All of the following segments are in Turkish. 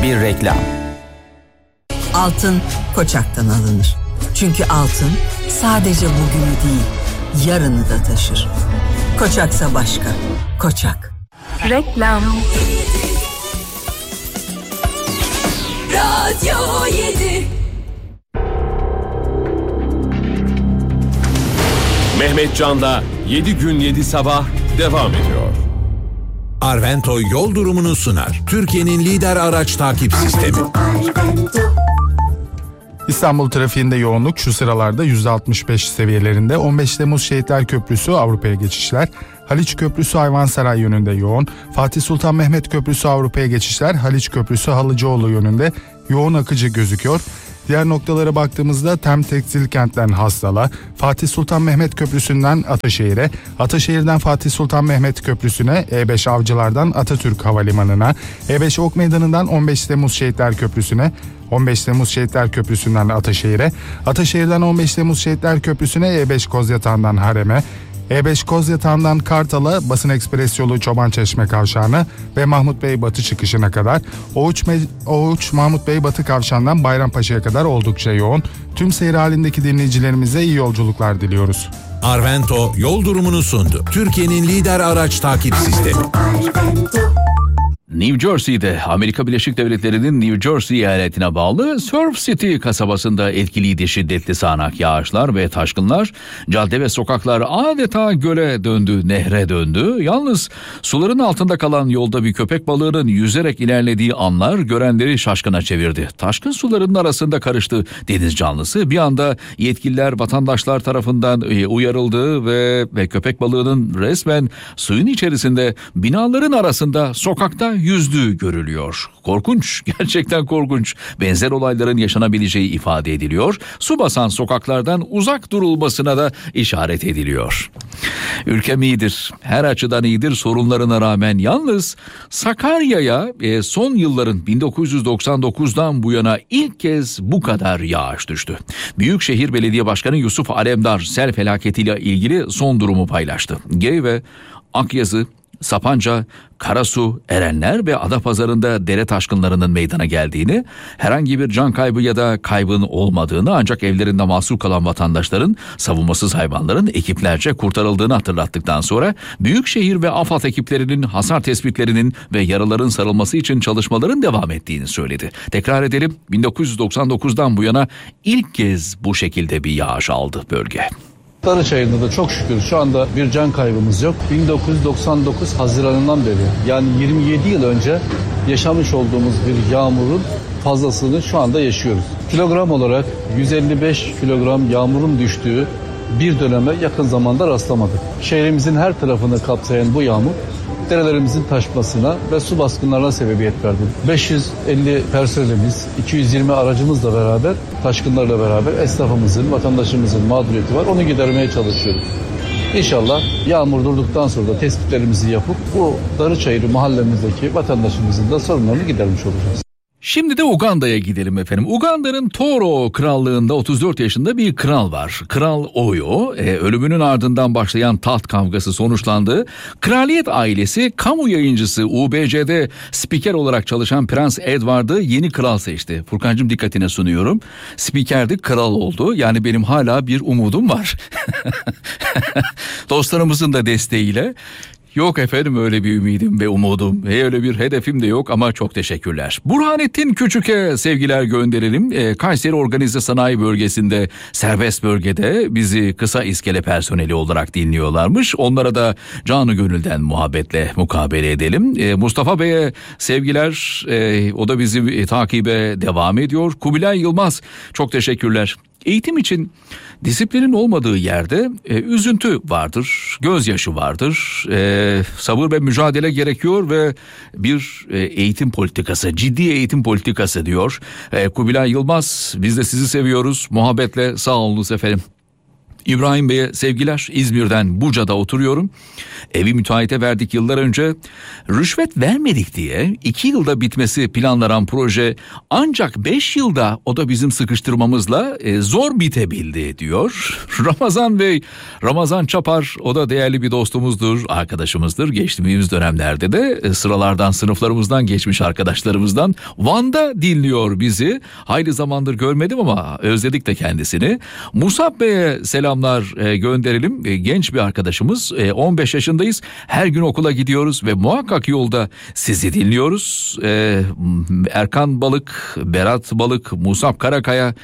bir reklam. Altın Koçak'tan alınır. Çünkü altın sadece bugünü değil, yarını da taşır. Koçaksa başka. Koçak. Reklam. Radyo 7. Mehmet Can'la 7 gün 7 sabah devam ediyor. Arvento yol durumunu sunar. Türkiye'nin lider araç takip sistemi. İstanbul trafiğinde yoğunluk şu sıralarda %65 seviyelerinde. 15 Temmuz Şehitler Köprüsü Avrupa'ya geçişler. Haliç Köprüsü Ayvansaray yönünde yoğun. Fatih Sultan Mehmet Köprüsü Avrupa'ya geçişler. Haliç Köprüsü Halıcıoğlu yönünde yoğun akıcı gözüküyor. Diğer noktalara baktığımızda Tem Tekstil Kent'ten Hastal'a, Fatih Sultan Mehmet Köprüsü'nden Ataşehir'e, Ataşehir'den Fatih Sultan Mehmet Köprüsü'ne, E5 Avcılar'dan Atatürk Havalimanı'na, E5 Ok Meydanı'ndan 15 Temmuz Şehitler Köprüsü'ne, 15 Temmuz Şehitler Köprüsü'nden Ataşehir'e, Ataşehir'den 15 Temmuz Şehitler Köprüsü'ne, E5 Kozyatağı'ndan Harem'e, E5 Kozyatağı'ndan Kartal'a, Basın Ekspres yolu Çobançeşme Kavşağı'na ve Mahmut Bey Batı çıkışına kadar, Oğuç Mahmut Bey Batı Kavşağı'ndan Bayrampaşa'ya kadar oldukça yoğun. Tüm seyir halindeki dinleyicilerimize iyi yolculuklar diliyoruz. Arvento yol durumunu sundu. Türkiye'nin lider araç takip sistemi. New Jersey'de Amerika Birleşik Devletleri'nin New Jersey eyaletine bağlı Surf City kasabasında etkiliydi şiddetli sağanak yağışlar ve taşkınlar. Cadde ve sokaklar adeta göle döndü, nehre döndü. Yalnız suların altında kalan yolda bir köpek balığının yüzerek ilerlediği anlar görenleri şaşkına çevirdi. Taşkın suların arasında karıştı deniz canlısı. Bir anda yetkililer vatandaşlar tarafından uyarıldı ve köpek balığının resmen suyun içerisinde binaların arasında sokakta yüzdüğü görülüyor. Korkunç, gerçekten korkunç. Benzer olayların yaşanabileceği ifade ediliyor. Su basan sokaklardan uzak durulmasına da işaret ediliyor. Ülkem iyidir, her açıdan iyidir sorunlarına rağmen. Yalnız Sakarya'ya son yılların 1999'dan bu yana ilk kez bu kadar yağış düştü. Büyükşehir Belediye Başkanı Yusuf Alemdar sel felaketiyle ilgili son durumu paylaştı. Geyve, Akyazı, Sapanca, Karasu, Erenler ve Adapazarı'nda dere taşkınlarının meydana geldiğini, herhangi bir can kaybı ya da kaybın olmadığını ancak evlerinde mahsur kalan vatandaşların, savunmasız hayvanların ekiplerce kurtarıldığını hatırlattıktan sonra Büyükşehir ve AFAD ekiplerinin hasar tespitlerinin ve yaraların sarılması için çalışmaların devam ettiğini söyledi. Tekrar edelim, 1999'dan bu yana ilk kez bu şekilde bir yağış aldı bölge. Darıçayır'da da çok şükür şu anda bir can kaybımız yok. 1999 Haziran'ından beri, yani 27 yıl önce yaşamış olduğumuz bir yağmurun fazlasını şu anda yaşıyoruz. Kilogram olarak 155 kilogram yağmurun düştüğü bir döneme yakın zamanda rastlamadık. Şehrimizin her tarafını kapsayan bu yağmur derelerimizin taşmasına ve su baskınlarına sebebiyet verdi. 550 personelimiz, 220 aracımızla beraber, taşkınlarla beraber esnafımızın, vatandaşımızın mağduriyeti var. Onu gidermeye çalışıyoruz. İnşallah yağmur durduktan sonra da tespitlerimizi yapıp bu Darıçayır mahallemizdeki vatandaşımızın da sorunlarını gidermiş olacağız. Şimdi de Uganda'ya gidelim efendim. Uganda'nın Toro Krallığı'nda 34 yaşında bir kral var. Kral Oyo, ölümünün ardından başlayan taht kavgası sonuçlandı. Kraliyet ailesi kamu yayıncısı UBC'de spiker olarak çalışan Prens Edward'ı yeni kral seçti. Furkancığım dikkatine sunuyorum. Spikerdi, kral oldu. Yani benim hala bir umudum var. Dostlarımızın da desteğiyle. Yok efendim öyle bir ümidim ve umudum ve öyle bir hedefim de yok ama çok teşekkürler. Burhanettin Küçük'e sevgiler gönderelim. Kayseri Organize Sanayi Bölgesi'nde serbest bölgede bizi kısa iskele personeli olarak dinliyorlarmış. Onlara da canı gönülden muhabbetle mukabele edelim. Mustafa Bey'e sevgiler, o da bizi takibe devam ediyor. Kubilay Yılmaz çok teşekkürler. Eğitim için disiplinin olmadığı yerde üzüntü vardır, gözyaşı vardır, sabır ve mücadele gerekiyor ve bir eğitim politikası, ciddi eğitim politikası diyor. Kubilay Yılmaz, biz de sizi seviyoruz, muhabbetle sağ olunuz efendim. İbrahim Bey'e sevgiler. İzmir'den Buca'da oturuyorum. Evi müteahhite verdik yıllar önce. Rüşvet vermedik diye 2 yılda bitmesi planlanan proje ancak 5 yılda, o da bizim sıkıştırmamızla zor bitebildi diyor. Ramazan Bey, Ramazan Çapar, o da değerli bir dostumuzdur, arkadaşımızdır. Geçtiğimiz dönemlerde de sıralardan, sınıflarımızdan geçmiş arkadaşlarımızdan. Van'da dinliyor bizi. Hayli zamandır görmedim ama özledik de kendisini. Musab Bey'e selamlar gönderelim. Genç bir arkadaşımız. 15 yaşındayız. Her gün okula gidiyoruz ve muhakkak yolda sizi dinliyoruz. Erkan Balık, Berat Balık, Musab Karakaya,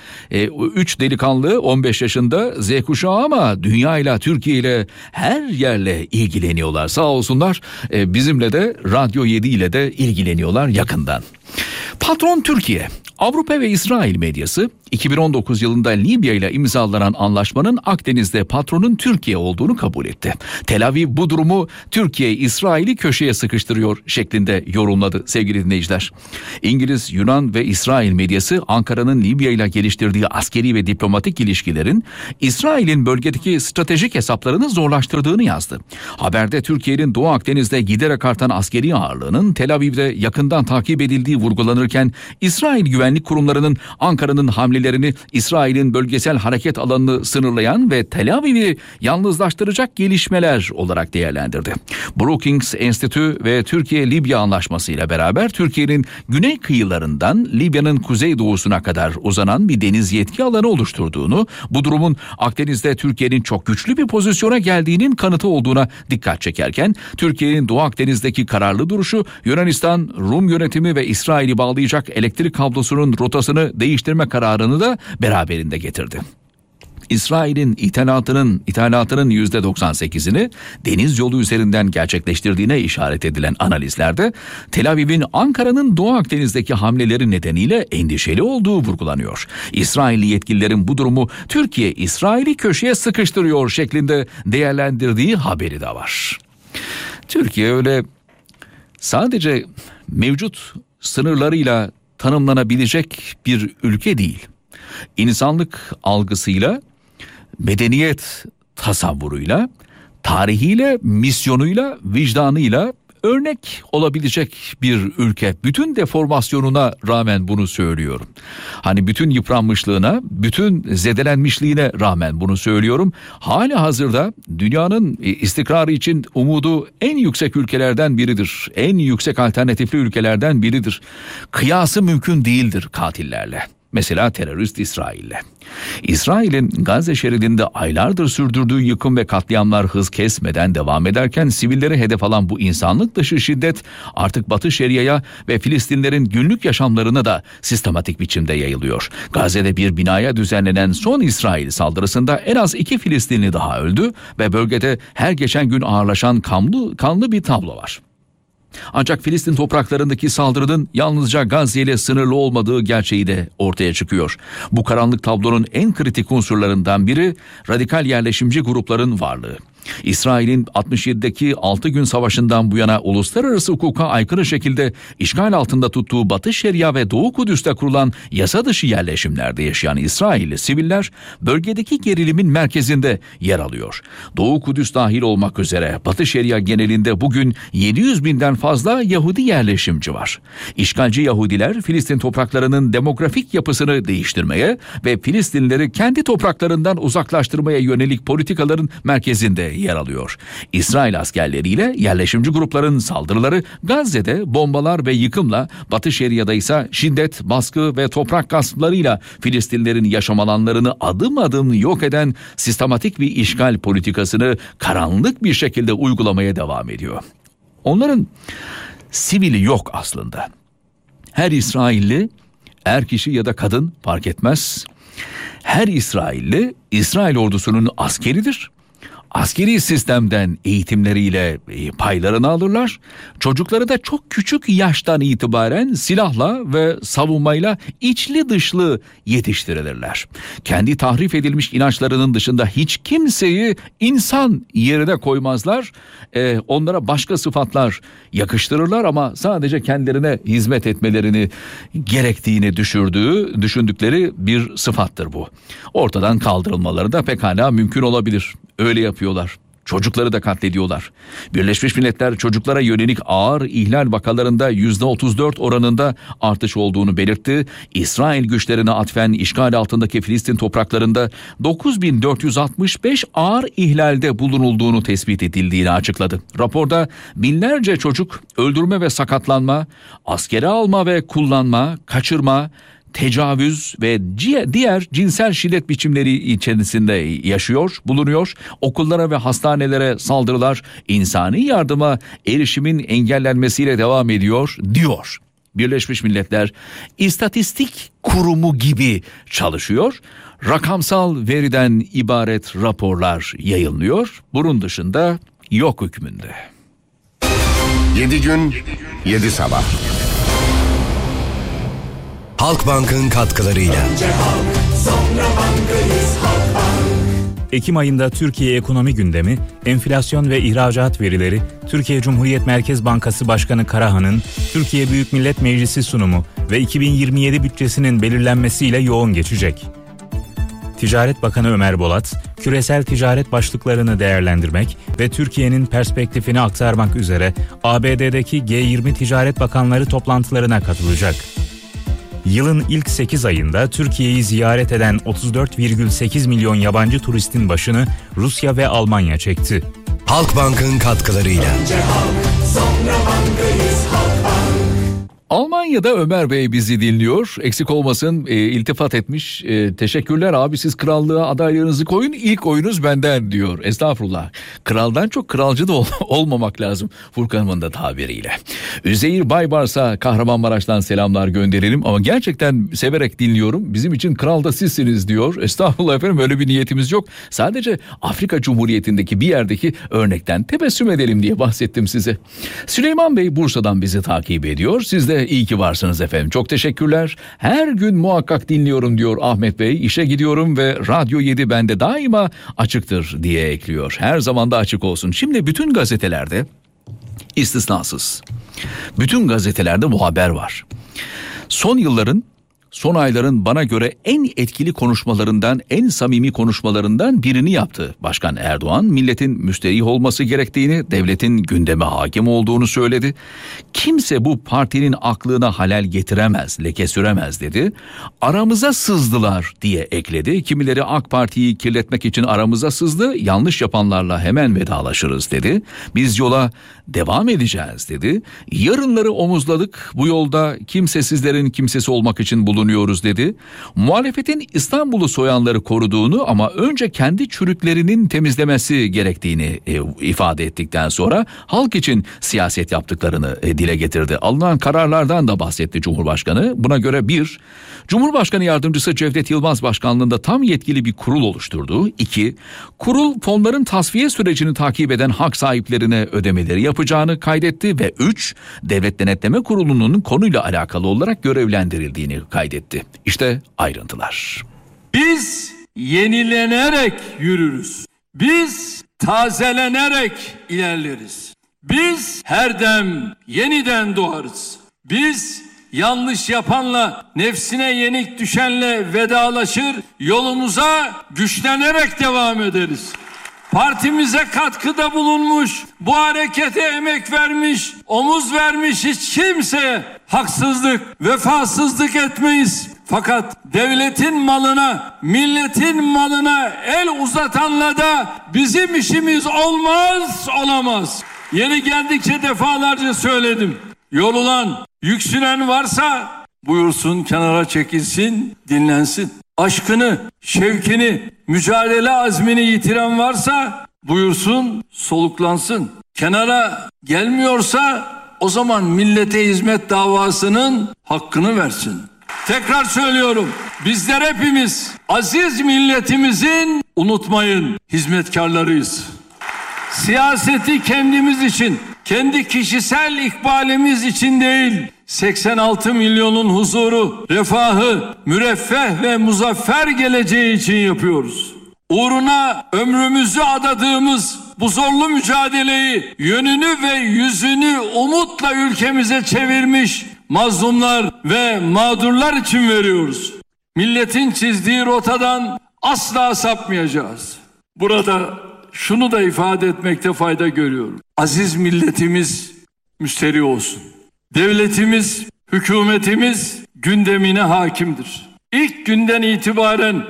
3 delikanlı, 15 yaşında, Z kuşağı ama dünya ile, Türkiye ile, her yerle ilgileniyorlar. Sağ olsunlar. Bizimle de, Radyo 7 ile de ilgileniyorlar yakından. Patron Türkiye. Avrupa ve İsrail medyası 2019 yılında Libya ile imzalanan anlaşmanın Akdeniz'de patronun Türkiye olduğunu kabul etti. Tel Aviv bu durumu Türkiye İsrail'i köşeye sıkıştırıyor şeklinde yorumladı sevgili dinleyiciler. İngiliz, Yunan ve İsrail medyası Ankara'nın Libya ile geliştirdiği askeri ve diplomatik ilişkilerin İsrail'in bölgedeki stratejik hesaplarını zorlaştırdığını yazdı. Haberde Türkiye'nin Doğu Akdeniz'de giderek artan askeri ağırlığının Tel Aviv'de yakından takip edildiği vurgulanırken İsrail güvenlik kurumlarının Ankara'nın hamlelerini İsrail'in bölgesel hareket alanını sınırlayan ve Tel Aviv'i yalnızlaştıracak gelişmeler olarak değerlendirdi. Brookings Enstitü ve Türkiye-Libya Anlaşması ile beraber Türkiye'nin güney kıyılarından Libya'nın kuzeydoğusuna kadar uzanan bir deniz yetki alanı oluşturduğunu, bu durumun Akdeniz'de Türkiye'nin çok güçlü bir pozisyona geldiğinin kanıtı olduğuna dikkat çekerken, Türkiye'nin Doğu Akdeniz'deki kararlı duruşu Yunanistan, Rum yönetimi ve İsrail'i bağlayacak elektrik kablosunun rotasını değiştirme kararını da beraberinde getirdi. İsrail'in ithalatının %98'ini deniz yolu üzerinden gerçekleştirdiğine işaret edilen analizlerde Tel Aviv'in Ankara'nın Doğu Akdeniz'deki hamleleri nedeniyle endişeli olduğu vurgulanıyor. İsrailli yetkililerin bu durumu Türkiye İsrail'i köşeye sıkıştırıyor şeklinde değerlendirdiği haberi de var. Türkiye öyle sadece mevcut sınırlarıyla tanımlanabilecek bir ülke değil. İnsanlık algısıyla, medeniyet tasavvuruyla, tarihiyle, misyonuyla, vicdanıyla örnek olabilecek bir ülke. Bütün deformasyonuna rağmen bunu söylüyorum. Hani bütün yıpranmışlığına, bütün zedelenmişliğine rağmen bunu söylüyorum. Hali hazırda dünyanın istikrarı için umudu en yüksek ülkelerden biridir. En yüksek alternatifli ülkelerden biridir. Kıyası mümkün değildir katillerle. Mesela terörist İsrail'le. İsrail'in Gazze şeridinde aylardır sürdürdüğü yıkım ve katliamlar hız kesmeden devam ederken sivilleri hedef alan bu insanlık dışı şiddet artık Batı Şeria'ya ve Filistinlerin günlük yaşamlarına da sistematik biçimde yayılıyor. Gazze'de bir binaya düzenlenen son İsrail saldırısında en az 2 Filistinli daha öldü ve bölgede her geçen gün ağırlaşan kanlı bir tablo var. Ancak Filistin topraklarındaki saldırının yalnızca Gazze ile sınırlı olmadığı gerçeği de ortaya çıkıyor. Bu karanlık tablonun en kritik unsurlarından biri radikal yerleşimci grupların varlığı. İsrail'in 67'deki 6 gün savaşından bu yana uluslararası hukuka aykırı şekilde işgal altında tuttuğu Batı Şeria ve Doğu Kudüs'te kurulan yasa dışı yerleşimlerde yaşayan İsrailli siviller bölgedeki gerilimin merkezinde yer alıyor. Doğu Kudüs dahil olmak üzere Batı Şeria genelinde bugün 700 binden fazla Yahudi yerleşimci var. İşgalci Yahudiler Filistin topraklarının demografik yapısını değiştirmeye ve Filistinlileri kendi topraklarından uzaklaştırmaya yönelik politikaların merkezinde yer alıyor. İsrail askerleriyle yerleşimci grupların saldırıları Gazze'de bombalar ve yıkımla, Batı Şeria'da ise şiddet, baskı ve toprak gasplarıyla Filistinlerin yaşam alanlarını adım adım yok eden sistematik bir işgal politikasını karanlık bir şekilde uygulamaya devam ediyor. Onların sivili yok aslında. Her İsrailli, er kişi ya da kadın fark etmez, her İsrailli İsrail ordusunun askeridir. Askeri sistemden eğitimleriyle paylarını alırlar. Çocukları da çok küçük yaştan itibaren silahla ve savunmayla içli dışlı yetiştirilirler. Kendi tahrif edilmiş inançlarının dışında hiç kimseyi insan yerine koymazlar. Onlara başka sıfatlar yakıştırırlar ama sadece kendilerine hizmet etmelerini gerektiğini düşündükleri bir sıfattır bu. Ortadan kaldırılmaları da pekala mümkün olabilir. Öyle yapıyorlar. Çocukları da katlediyorlar. Birleşmiş Milletler çocuklara yönelik ağır ihlal vakalarında %34 oranında artış olduğunu belirtti. İsrail güçlerine atfen işgal altındaki Filistin topraklarında 9465 ağır ihlalde bulunulduğunu tespit edildiğini açıkladı. Raporda binlerce çocuk öldürme ve sakatlanma, askere alma ve kullanma, kaçırma, tecavüz ve diğer cinsel şiddet biçimleri içerisinde bulunuyor. Okullara ve hastanelere saldırılar insani yardıma erişimin engellenmesiyle devam ediyor, diyor. Birleşmiş Milletler İstatistik Kurumu gibi çalışıyor. Rakamsal veriden ibaret raporlar yayınlıyor. Bunun dışında yok hükmünde. 7 gün, 7 sabah. Halkbank'ın katkılarıyla. Ekim ayında Türkiye ekonomi gündemi, enflasyon ve ihracat verileri, Türkiye Cumhuriyet Merkez Bankası Başkanı Karahan'ın Türkiye Büyük Millet Meclisi sunumu ve 2027 bütçesinin belirlenmesiyle yoğun geçecek. Ticaret Bakanı Ömer Bolat, küresel ticaret başlıklarını değerlendirmek ve Türkiye'nin perspektifini aktarmak üzere ABD'deki G20 Ticaret Bakanları toplantılarına katılacak. Yılın ilk 8 ayında Türkiye'yi ziyaret eden 34,8 milyon yabancı turistin başını Rusya ve Almanya çekti. Halkbank'ın katkılarıyla. Almanya'da Ömer Bey bizi dinliyor. Eksik olmasın, iltifat etmiş. Teşekkürler abi, siz krallığa adaylığınızı koyun, ilk oyunuz benden diyor. Estağfurullah. Kraldan çok kralcı da olmamak lazım Furkan'ın da tabiriyle. Üzeyir Baybars'a Kahramanmaraş'tan selamlar gönderelim ama gerçekten severek dinliyorum. Bizim için kral da sizsiniz diyor. Estağfurullah efendim, öyle bir niyetimiz yok. Sadece Afrika Cumhuriyeti'ndeki bir yerdeki örnekten tebessüm edelim diye bahsettim size. Süleyman Bey Bursa'dan bizi takip ediyor. Siz de iyi ki varsınız efendim. Çok teşekkürler. Her gün muhakkak dinliyorum diyor Ahmet Bey. İşe gidiyorum ve Radyo 7 bende daima açıktır diye ekliyor. Her zaman da açık olsun. Şimdi bütün gazetelerde, istisnasız, bütün gazetelerde bu haber var. Son ayların bana göre en etkili konuşmalarından, en samimi konuşmalarından birini yaptı Başkan Erdoğan. Milletin müsterih olması gerektiğini, devletin gündeme hakim olduğunu söyledi. Kimse bu partinin aklına halel getiremez, leke süremez dedi. Aramıza sızdılar diye ekledi. Kimileri AK Parti'yi kirletmek için aramıza sızdı, yanlış yapanlarla hemen vedalaşırız dedi. Biz yola devam edeceğiz dedi. Yarınları omuzladık, bu yolda kimsesizlerin kimsesi olmak için bulunuyoruz dedi. Muhalefetin İstanbul'u soyanları koruduğunu ama önce kendi çürüklerinin temizlemesi gerektiğini ifade ettikten sonra halk için siyaset yaptıklarını dile getirdi. Alınan kararlardan da bahsetti Cumhurbaşkanı. Buna göre 1. Cumhurbaşkanı Yardımcısı Cevdet Yılmaz başkanlığında tam yetkili bir kurul oluşturdu. 2. Kurul fonların tasfiye sürecini takip eden hak sahiplerine ödemeleri yapacağını kaydetti ve 3. Devlet Denetleme Kurulu'nun konuyla alakalı olarak görevlendirildiğini kaydetti. İşte ayrıntılar. Biz yenilenerek yürürüz. Biz tazelenerek ilerleriz. Biz her dem yeniden doğarız. Biz yanlış yapanla, nefsine yenik düşenle vedalaşır, yolumuza güçlenerek devam ederiz. Partimize katkıda bulunmuş, bu harekete emek vermiş, omuz vermiş hiç kimseye haksızlık, vefasızlık etmeyiz. Fakat devletin malına, milletin malına el uzatanla da bizim işimiz olmaz, olamaz. Yeni geldikçe defalarca söyledim. Yorulan, yüksünen varsa buyursun kenara çekilsin, dinlensin. Aşkını, şevkini, mücadele azmini yitiren varsa buyursun soluklansın. Kenara gelmiyorsa o zaman millete hizmet davasının hakkını versin. Tekrar söylüyorum, bizler hepimiz aziz milletimizin, unutmayın, hizmetkarlarıyız. Siyaseti kendimiz için, kendi kişisel ikbalimiz için değil, 86 milyonun huzuru, refahı, müreffeh ve muzaffer geleceği için yapıyoruz. Uğruna ömrümüzü adadığımız bu zorlu mücadeleyi yönünü ve yüzünü umutla ülkemize çevirmiş mazlumlar ve mağdurlar için veriyoruz. Milletin çizdiği rotadan asla sapmayacağız. Burada şunu da ifade etmekte fayda görüyorum. Aziz milletimiz müsterih olsun. Devletimiz, hükümetimiz gündemine hakimdir. İlk günden itibaren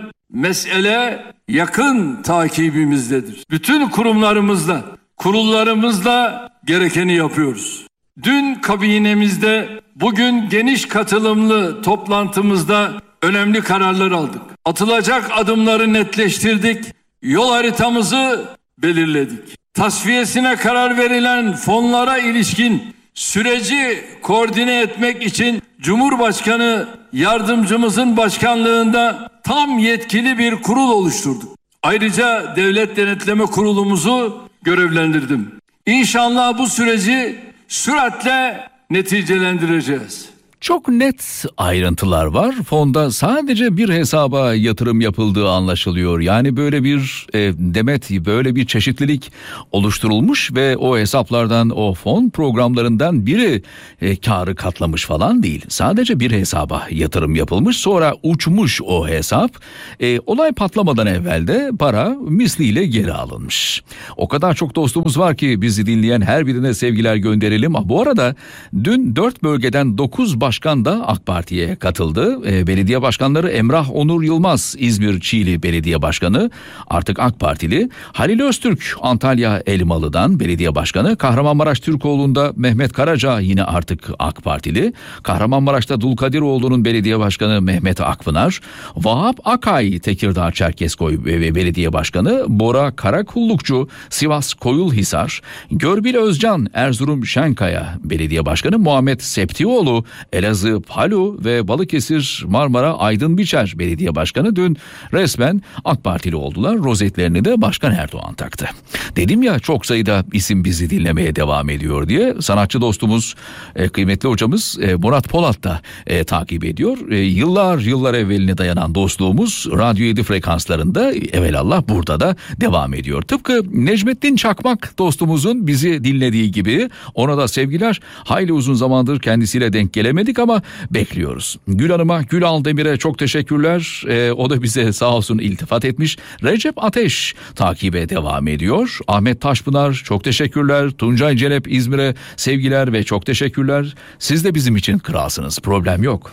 mesele yakın takibimizdedir. Bütün kurumlarımızla, kurullarımızla gerekeni yapıyoruz. Dün kabinemizde, bugün geniş katılımlı toplantımızda önemli kararlar aldık. Atılacak adımları netleştirdik. Yol haritamızı belirledik. Tasfiyesine karar verilen fonlara ilişkin süreci koordine etmek için Cumhurbaşkanı yardımcımızın başkanlığında tam yetkili bir kurul oluşturduk. Ayrıca Devlet Denetleme Kurulumuzu görevlendirdim. İnşallah bu süreci süratle neticelendireceğiz. Çok net ayrıntılar var. Fonda sadece bir hesaba yatırım yapıldığı anlaşılıyor. Yani böyle bir demet, böyle bir çeşitlilik oluşturulmuş ve o hesaplardan, o fon programlarından biri karı katlamış falan değil. Sadece bir hesaba yatırım yapılmış, sonra uçmuş o hesap. Olay patlamadan evvel de para misliyle geri alınmış. O kadar çok dostumuz var ki bizi dinleyen her birine sevgiler gönderelim. Bu arada dün 4 bölgeden 9 başkan da AK Parti'ye katıldı. Belediye başkanları Emrah Onur Yılmaz, İzmir Çiğli Belediye Başkanı, artık AK Partili. Halil Öztürk, Antalya Elmalı'dan belediye başkanı. Kahramanmaraş Türkoğlu'nda Mehmet Karaca, yine artık AK Partili. Kahramanmaraş'ta Dulkadiroğlu'nun belediye başkanı Mehmet Akpınar. Vahap Akay, Tekirdağ Çerkezköy Belediye Başkanı. Bora Karakullukçu, Sivas Koyulhisar. Görbil Özcan, Erzurum Şenkaya Belediye Başkanı. Muhammed Septioğlu, Elazığ Palu ve Balıkesir Marmara Aydın Biçer Belediye Başkanı dün resmen AK Partili oldular. Rozetlerini de Başkan Erdoğan taktı. Dedim ya, çok sayıda isim bizi dinlemeye devam ediyor diye. Sanatçı dostumuz, kıymetli hocamız Murat Polat da takip ediyor. Yıllar evveline dayanan dostluğumuz Radyo 7 frekanslarında evelallah burada da devam ediyor. Tıpkı Necmettin Çakmak dostumuzun bizi dinlediği gibi ona da sevgiler. Hayli uzun zamandır kendisiyle denk gelemedik ama bekliyoruz. Gül Hanım'a, Gül Aldemir'e çok teşekkürler. O da bize sağ olsun iltifat etmiş. Recep Ateş takibe devam ediyor. Ahmet Taşpınar çok teşekkürler. Tuncay Celep İzmir'e sevgiler ve çok teşekkürler. Siz de bizim için kralsınız. Problem yok.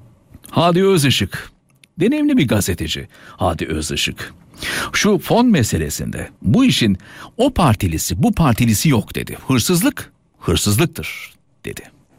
Hadi Özışık. Deneyimli bir gazeteci Hadi Özışık. Şu fon meselesinde bu işin o partilisi bu partilisi yok dedi. Hırsızlık hırsızlıktır dedi.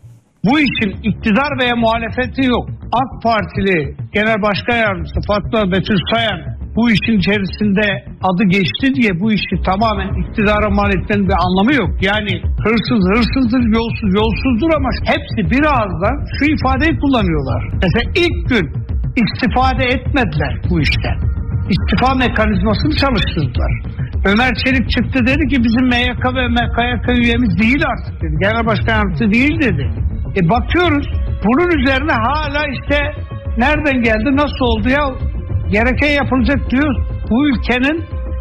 Bu işin iktidar veya muhalefeti yok. AK Partili Genel Başkan Yardımcısı Fatma Betül Sayan bu işin içerisinde adı geçti diye bu işi tamamen iktidara mal etmenin bir anlamı yok. Yani hırsız hırsızdır, yolsuz yolsuzdur ama hepsi bir ağızdan şu ifadeyi kullanıyorlar. Mesela ilk gün istifade etmediler bu işten. İstifa mekanizmasını çalıştırdılar. Ömer Çelik çıktı dedi ki bizim MYK ve MKYK üyemiz değil artık dedi. Genel Başkan Yardımcısı değil dedi. Bakıyoruz bunun üzerine hala işte nereden geldi, nasıl oldu ya, gereken yapılacak diyor. Bu ülkenin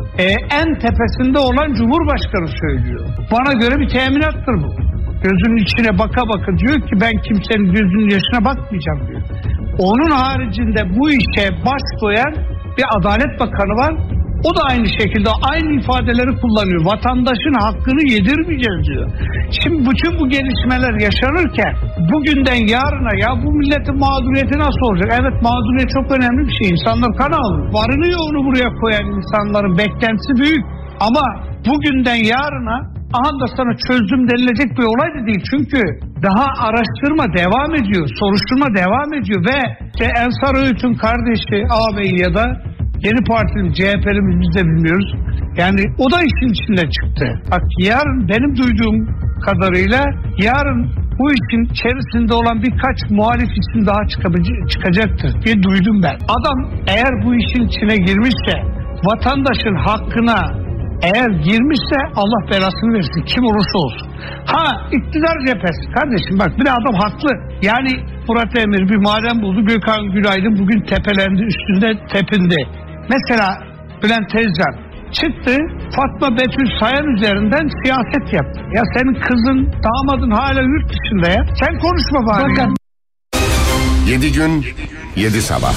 en tepesinde olan Cumhurbaşkanı söylüyor. Bana göre bir teminattır bu. Gözünün içine baka baka diyor ki ben kimsenin gözünün yaşına bakmayacağım diyor. Onun haricinde bu işe baş koyan bir Adalet Bakanı var. O da aynı şekilde aynı ifadeleri kullanıyor. Vatandaşın hakkını yedirmeyeceğiz diyor. Şimdi bütün bu gelişmeler yaşanırken bugünden yarına ya bu milletin mağduriyeti nasıl olacak? Evet, mağduriyet çok önemli bir şey. İnsanlar kan ağlıyor. Varını yoğunu buraya koyan insanların beklentisi büyük. Ama bugünden yarına aha da sana çözdüm denilecek bir olay da değil. Çünkü daha araştırma devam ediyor. Soruşturma devam ediyor ve Ensar Öğüt'ün kardeşi ağabeyi ya da yeni partili CHP'limiz biz de bilmiyoruz. Yani o da işin içinde çıktı. Bak yarın benim duyduğum kadarıyla yarın bu işin içerisinde olan birkaç muhalif isim daha çıkacaktır diye duydum ben. Adam eğer bu işin içine girmişse vatandaşın hakkına Eğer girmişse Allah belasını versin, kim olursa olsun. İktidar cephesi. Kardeşim bak, bir adam haklı. Yani Murat Emir bir maden buldu, Gökhan Günaydın bugün tepelendi, üstünde tepindi. Mesela Bülent Tezcan çıktı, Fatma Betül Sayan üzerinden siyaset yaptı. Ya senin kızın, damadın hala yurt dışında ya. Sen konuşma bari. Bakın. 7 gün 7 sabah.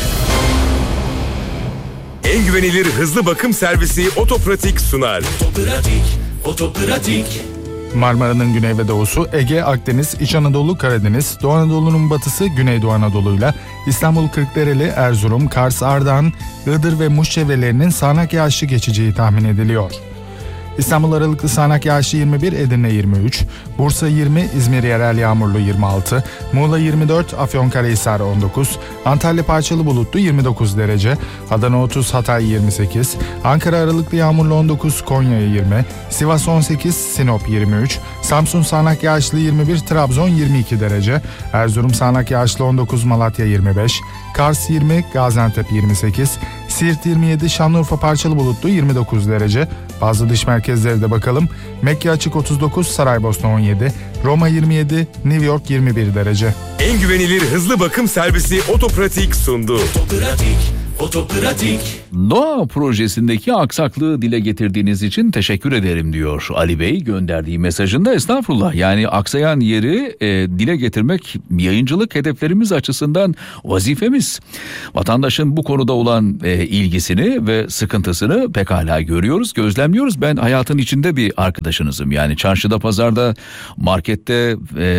En güvenilir hızlı bakım servisi Otopratik sunar. Otopratik. Marmara'nın güney ve doğusu, Ege, Akdeniz, İç Anadolu, Karadeniz, Doğu Anadolu'nun batısı, Güneydoğu Anadolu'yla İstanbul, Kırklareli, Erzurum, Kars, Ardahan, Iğdır ve Muş çevrelerinin sağanak yağışlı geçeceği tahmin ediliyor. İstanbul aralıklı sağanak yağışlı 21, Edirne 23, Bursa 20, İzmir yerel yağmurlu 26, Muğla 24, Afyonkarahisar 19, Antalya parçalı bulutlu 29 derece, Adana 30, Hatay 28, Ankara aralıklı yağmurlu 19, Konya 20, Sivas 18, Sinop 23, Samsun sağanak yağışlı 21, Trabzon 22 derece, Erzurum sağanak yağışlı 19, Malatya 25, Kars 20, Gaziantep 28, Siirt 27, Şanlıurfa parçalı bulutlu 29 derece. Bazı dış merkezlere de bakalım. Mekke açık 39, Saraybosna 17, Roma 27, New York 21 derece. En güvenilir hızlı bakım servisi Otopratik sundu. Otopratik. Doğa projesindeki aksaklığı dile getirdiğiniz için teşekkür ederim diyor Ali Bey gönderdiği mesajında. Estağfurullah, yani aksayan yeri dile getirmek yayıncılık hedeflerimiz açısından vazifemiz. Vatandaşın bu konuda olan ilgisini ve sıkıntısını pekala görüyoruz, gözlemliyoruz. Ben hayatın içinde bir arkadaşınızım. Yani çarşıda, pazarda, markette,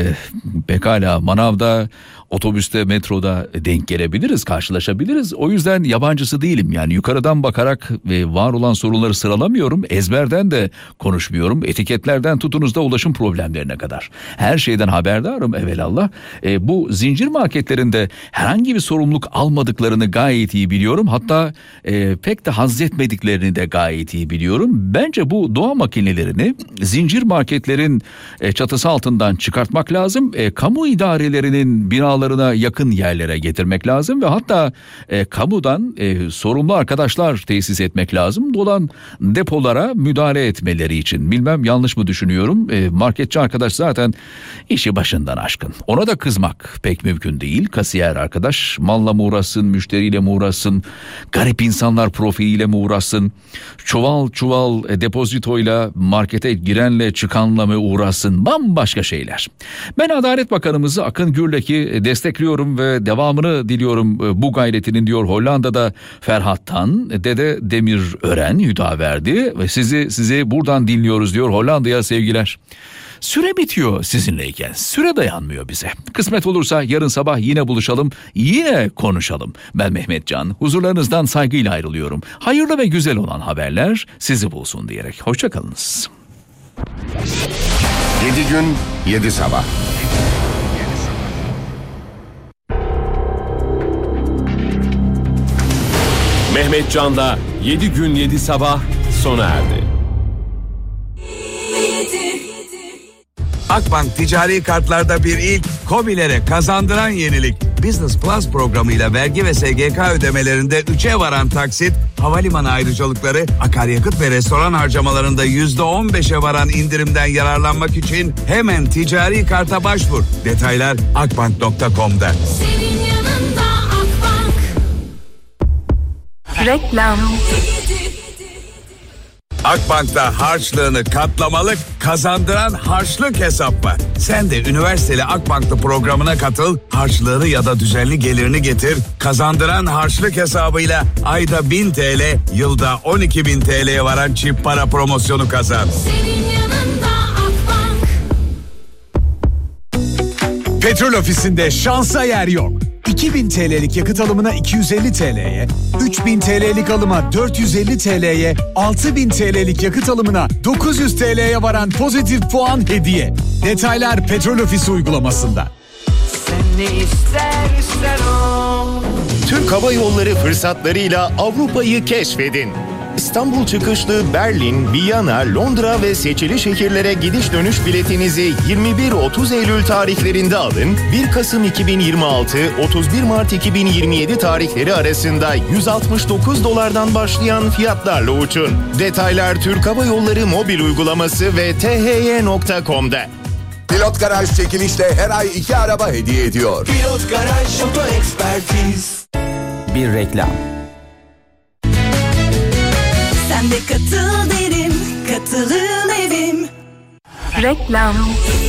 pekala manavda, otobüste, metroda denk gelebiliriz, karşılaşabiliriz. O yüzden yabancısı değilim. Yani yukarıdan bakarak ve var olan sorunları sıralamıyorum. Ezberden de konuşmuyorum. Etiketlerden tutunuz da ulaşım problemlerine kadar. Her şeyden haberdarım evelallah. Bu zincir marketlerinde herhangi bir sorumluluk almadıklarını gayet iyi biliyorum. Hatta pek de hazzetmediklerini de gayet iyi biliyorum. Bence bu doğa makinelerini zincir marketlerin çatısı altından çıkartmak lazım. Kamu idarelerinin binalarına yakın yerlere getirmek lazım ve hatta kamudan sorumlu arkadaşlar tesis etmek lazım. Dolan depolara müdahale etmeleri için. Bilmem yanlış mı düşünüyorum? Marketçi arkadaş zaten işi başından aşkın. Ona da kızmak pek mümkün değil. Kasiyer arkadaş malla mı uğraşsın, müşteriyle mi uğraşsın, garip insanlar profiliyle mi uğraşsın, çuval çuval depozitoyla markete girenle çıkanla mı uğraşsın, bambaşka şeyler. Ben Adalet Bakanımızı Akın Gürlek'i destekliyorum ve devamını diliyorum bu gayretinin diyor Hollanda'da Ferhat Tan, Dede Demirören Hüdaverdi ve sizi buradan dinliyoruz diyor. Hollanda'ya sevgiler. Süre bitiyor sizinleyken. Süre dayanmıyor bize. Kısmet olursa yarın sabah yine buluşalım, yine konuşalım. Ben Mehmet Can, huzurlarınızdan saygıyla ayrılıyorum. Hayırlı ve güzel olan haberler sizi bulsun diyerek. Hoşçakalınız. 7 gün 7 sabah. Mehmet Can'da 7 gün 7 sabah sona erdi. Akbank ticari kartlarda bir ilk, KOBİ'lere kazandıran yenilik. Business Plus programıyla vergi ve SGK ödemelerinde 3'e varan taksit, havalimanı ayrıcalıkları, akaryakıt ve restoran harcamalarında %15'e varan indirimden yararlanmak için hemen ticari karta başvur. Detaylar akbank.com'da. Senin yanında Akbank. Reklam. Akbank'ta harçlığını katlamalık, kazandıran harçlık hesap var. Sen de üniversiteli Akbank'lı programına katıl, harçlığını ya da düzenli gelirini getir, kazandıran harçlık hesabıyla ayda 1000 TL, yılda 12.000 TL'ye varan çift para promosyonu kazan. Senin yanında Akbank. Petrol Ofisi'nde şansa yer yok. 2000 TL'lik yakıt alımına 250 TL'ye, 3000 TL'lik alıma 450 TL'ye, 6000 TL'lik yakıt alımına 900 TL'ye varan pozitif puan hediye. Detaylar Petrol Ofisi uygulamasında. Sen ne istersen o. Türk Hava Yolları fırsatlarıyla Avrupa'yı keşfedin. İstanbul çıkışlı Berlin, Viyana, Londra ve seçili şehirlere gidiş dönüş biletinizi 21-30 Eylül tarihlerinde alın. 1 Kasım 2026, 31 Mart 2027 tarihleri arasında $169'dan başlayan fiyatlarla uçun. Detaylar Türk Hava Yolları mobil uygulaması ve thy.com'da. Pilot Garaj çekilişle her ay 2 araba hediye ediyor. Pilot Garaj Oto Ekspertiz. Bir reklam. Sen de katıl derim, katılım evim. Reklam.